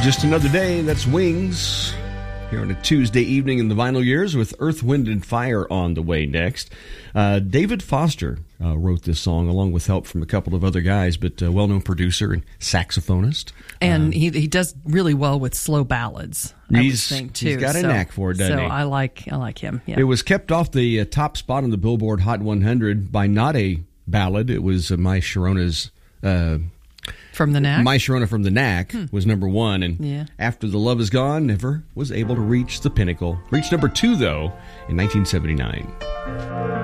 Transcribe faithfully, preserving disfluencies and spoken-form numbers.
Just Another Day, that's Wings. Here on a Tuesday evening in the Vinyl Years with Earth, Wind, and Fire on the way next. Uh, David Foster uh, wrote this song along with help from a couple of other guys, but a well-known producer and saxophonist. And um, he he does really well with slow ballads, I would think, too. He's got a so, knack for it, doesn't so he? So I like, I like him, yeah. It was kept off the uh, top spot on the Billboard Hot one hundred by not a ballad. It was uh, My Sharona's... Uh, From the Knack? My Sharona from the Knack hmm. was number one, and yeah. After the Love Is Gone, never was able to reach the pinnacle. Reached number two, though, in nineteen seventy-nine.